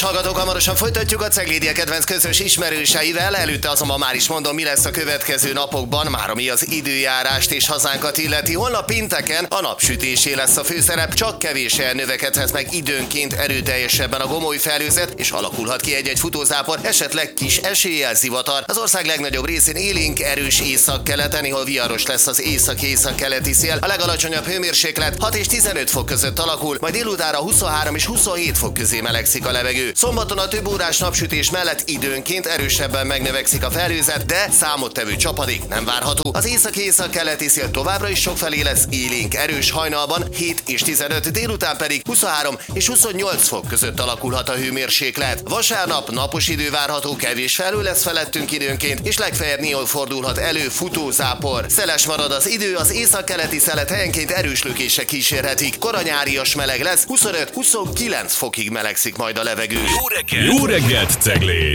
Hallgatók, hamarosan folytatjuk a Ceglédia kedvenc közös ismerőseivel, előtte azonban már is mondom, mi lesz a következő napokban, már ami az időjárást és hazánkat illeti. Holnap pénteken a napsütésé lesz a főszerep, csak kevés növekedhet meg időnként erőteljesebben a gomoly felhőzet, és alakulhat ki egy-egy futózápor, esetleg kis eséllyel zivatar. Az ország legnagyobb részén élénk erős északkeleten, ahol viharos lesz az észak-északkeleti szél. A legalacsonyabb hőmérséklet 6 és 15 fok között alakul, majd délutánra 23 és 27 fok közé melegszik a levegő. Szombaton a több órás napsütés mellett időnként erősebben megnövekszik a felhőzet, de számottevő csapadék nem várható. Az észak-északkeleti szél továbbra is sokfelé lesz, élénk erős, hajnalban 7 és 15, délután pedig 23 és 28 fok között alakulhat a hőmérséklet. Vasárnap napos idő várható, kevés felhő lesz felettünk időnként, és legfeljebb néhol fordulhat elő futózápor. Szeles marad az idő, az északkeleti szelet helyenként erős lökések kísérhetik. Koranyárias meleg lesz, 25-29 fokig melegszik majd a levegő. Jó reggelt, Ceglé!